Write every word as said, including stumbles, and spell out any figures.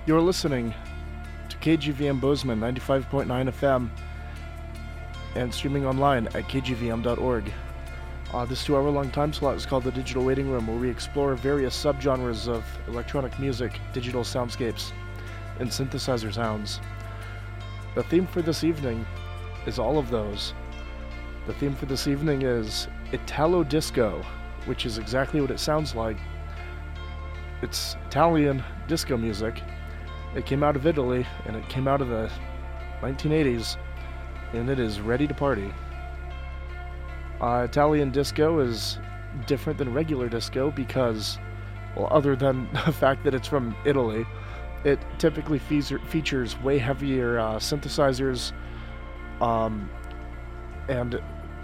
You're listening to K G V M Bozeman ninety-five point nine F M and streaming online at k g v m dot org. Uh, this two-hour-long time slot is called The Digital Waiting Room, where we explore various subgenres of electronic music, digital soundscapes, and synthesizer sounds. The theme for this evening is all of those. The theme for this evening is Italo Disco, which is exactly what it sounds like. It's Italian disco music. It came out of Italy, and it came out of the nineteen eighties, and it is ready to party. Uh, Italian disco is different than regular disco because, well, other than the fact that it's from Italy, it typically feature, features way heavier uh, synthesizers um, and